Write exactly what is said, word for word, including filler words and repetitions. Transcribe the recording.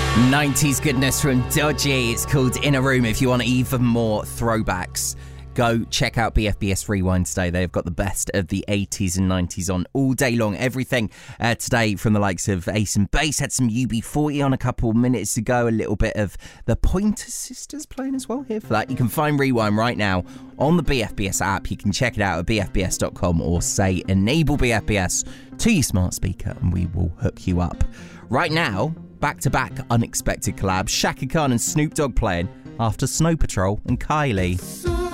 nineties goodness from Dodgy. It's called In a Room. If you want even more throwbacks, go check out B F B S Rewind today. They've got the best of the eighties and nineties on all day long. Everything uh, today from the likes of Ace and Bass. Had some U B forty on a couple minutes ago. A little bit of the Pointer Sisters playing as well here for that. You can find Rewind right now on the B F B S app. You can check it out at b f b s dot com or say enable B F B S to your smart speaker and we will hook you up. Right now, back-to-back unexpected collabs. Shaka Khan and Snoop Dogg playing after Snow Patrol and Kylie.